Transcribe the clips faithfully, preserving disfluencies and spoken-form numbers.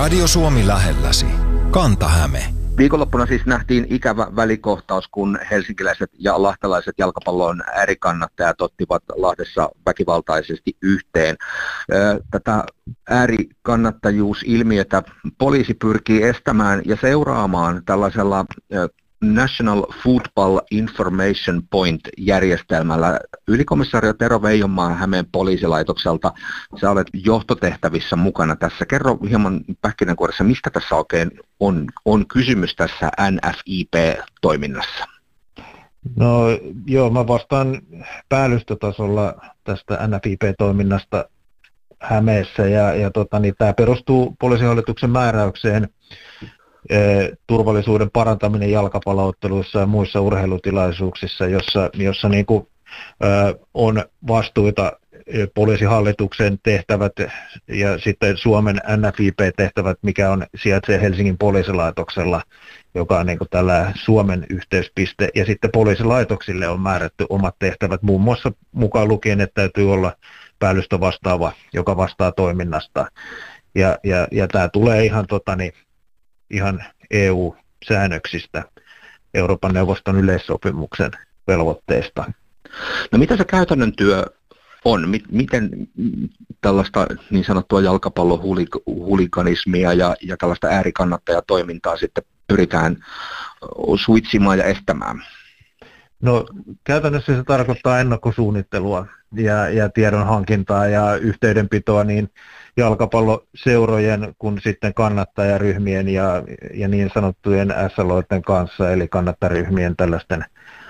Radio Suomi lähelläsi. Kanta-Häme. Viikonloppuna siis nähtiin ikävä välikohtaus, kun helsinkiläiset ja lahtelaiset jalkapallon äärikannattajat ottivat Lahdessa väkivaltaisesti yhteen. Tätä äärikannattajuusilmiötä poliisi pyrkii estämään ja seuraamaan tällaisella National Football Information Point-järjestelmällä. Ylikomissario Tero Veijonmaa Hämeen poliisilaitokselta, sä olet johtotehtävissä mukana tässä. Kerro hieman pähkinänkuoressa, mistä tässä oikein on, on kysymys tässä N F I P-toiminnassa? No joo, mä vastaan päällystötasolla tästä N F I P-toiminnasta Hämeessä ja, ja tota, niin tämä perustuu poliisihallituksen määräykseen turvallisuuden parantaminen jalkapallootteluissa ja muissa urheilutilaisuuksissa, jossa, jossa niin kuin, ö, on vastuita poliisihallituksen tehtävät ja sitten Suomen N F I P-tehtävät, mikä on sijaitsee Helsingin poliisilaitoksella, joka on niin kuin tällä Suomen yhteyspiste. Ja sitten poliisilaitoksille on määrätty omat tehtävät, muun muassa mukaan lukien, että täytyy olla päällystö vastaava, joka vastaa toiminnasta. Ja, ja, ja tämä tulee ihan tota, niin, ihan E U-säännöksistä, Euroopan neuvoston yleissopimuksen velvoitteista. No mitä se käytännön työ on? Miten tällaista niin sanottua jalkapallohuliganismia ja, ja tällaista äärikannattajatoimintaa sitten pyritään suitsimaan ja estämään? No käytännössä se tarkoittaa ennakkosuunnittelua ja, ja tiedon hankintaa ja yhteydenpitoa niin jalkapalloseurojen kuin sitten kannattajaryhmien ja, ja niin sanottujen S L O:ten kanssa, eli kannattajaryhmien tällaisten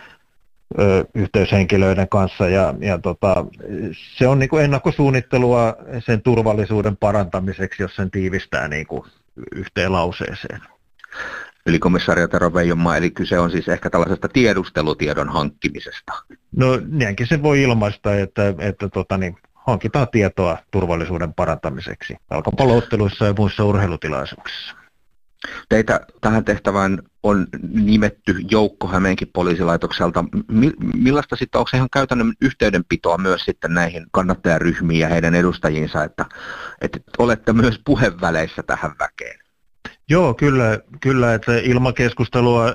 ö, yhteyshenkilöiden kanssa. Ja, ja tota, se on niin kuin ennakkosuunnittelua sen turvallisuuden parantamiseksi, jos sen tiivistää niin kuin yhteen lauseeseen. Ylikomissario Tero Veijonmaa, eli kyse on siis ehkä tällaisesta tiedustelutiedon hankkimisesta. No niinkin se voi ilmaista, että, että tota, niin, hankitaan tietoa turvallisuuden parantamiseksi jalkapallootteluissa ja muissa urheilutilaisuuksissa. Teitä tähän tehtävään on nimetty joukko Hämeenkin poliisilaitokselta. Millaista sitten, onko se ihan käytännön yhteydenpitoa myös sitten näihin kannattajaryhmiin ja heidän edustajiinsa, että, että olette myös puheväleissä tähän väkeen? Joo, kyllä, kyllä, että ilman keskustelua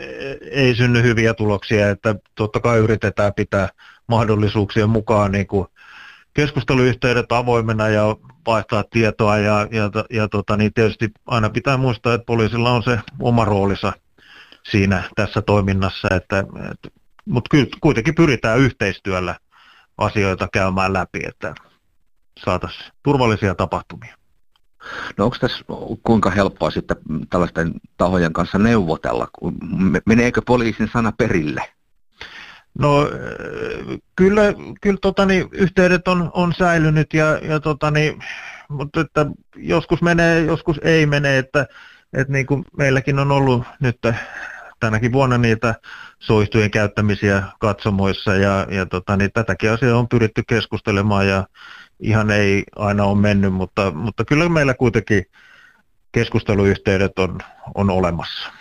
ei synny hyviä tuloksia, että totta kai yritetään pitää mahdollisuuksien mukaan niin kuin keskusteluyhteydet avoimena ja vaihtaa tietoa ja, ja, ja tota, niin tietysti aina pitää muistaa, että poliisilla on se oma roolinsa siinä tässä toiminnassa, että, että, mutta kyllä kuitenkin pyritään yhteistyöllä asioita käymään läpi, että saataisiin turvallisia tapahtumia. No onko tässä kuinka helppoa sitten tällaisten tahojen kanssa neuvotella? Meneekö poliisin sana perille? No kyllä, kyllä tota, niin, yhteydet on, on säilynyt, ja, ja, tota, niin, mutta että joskus menee, joskus ei mene. Että, että niin kuin meilläkin on ollut nyt tänäkin vuonna niitä soihtujen käyttämisiä katsomoissa, ja, ja tota, niin, tätäkin asiaa on pyritty keskustelemaan, ja ihan ei aina ole mennyt, mutta, mutta kyllä meillä kuitenkin keskusteluyhteydet on, on olemassa.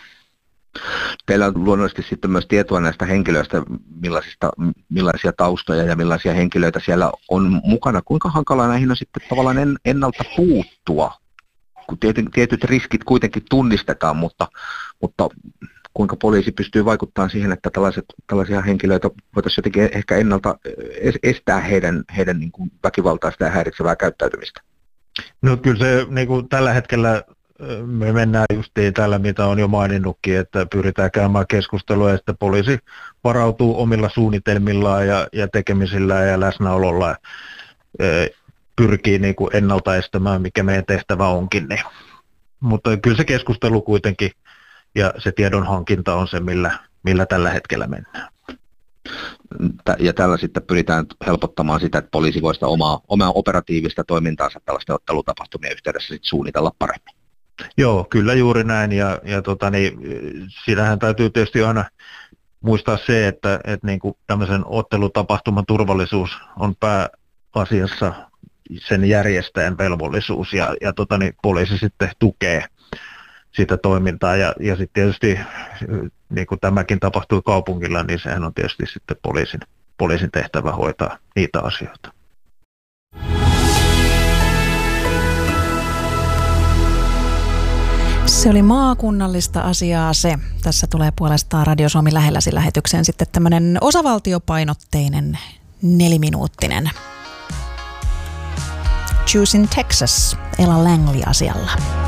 Teillä on luonnollisesti sitten myös tietoa näistä henkilöistä, millaisista, millaisia taustoja ja millaisia henkilöitä siellä on mukana. Kuinka hankalaa näihin on sitten tavallaan en, ennalta puuttua, kun tietyt, tietyt riskit kuitenkin tunnistetaan, mutta, mutta kuinka poliisi pystyy vaikuttamaan siihen, että tällaiset, tällaisia henkilöitä voitaisiin jotenkin ehkä ennalta estää heidän, heidän niin kuin väkivaltaista ja häiritsevää käyttäytymistä? No kyllä se niin kuin tällä hetkellä me mennään justiin tällä, mitä on jo maininnutkin, että pyritään käymään keskustelua ja sitten poliisi varautuu omilla suunnitelmillaan ja, ja tekemisillään ja läsnäololla e, pyrkii niin kuin ennaltaestämään, mikä meidän tehtävä onkin. Niin. Mutta kyllä se keskustelu kuitenkin ja se tiedon hankinta on se, millä, millä tällä hetkellä mennään. Ja tällä sitten pyritään helpottamaan sitä, että poliisi voi sitä omaa, omaa operatiivista toimintaansa tällaisten ottelutapahtumien yhteydessä sit suunnitella paremmin. Joo, kyllä juuri näin, ja, ja tota, niin, siinähän täytyy tietysti aina muistaa se, että, että niin kuin tämmöisen ottelutapahtuman turvallisuus on pääasiassa sen järjestäjän velvollisuus, ja, ja tota, niin, poliisi sitten tukee sitä toimintaa, ja, ja sitten tietysti niin kuin tämäkin tapahtuu kaupungilla, niin sehän on tietysti sitten poliisin, poliisin tehtävä hoitaa niitä asioita. Se oli maakunnallista asiaa se. Tässä tulee puolestaan Radio Suomi lähelläsi -lähetykseen sitten tämmöinen osavaltiopainotteinen neliminuuttinen Choosing Texas Ella Langley asialla.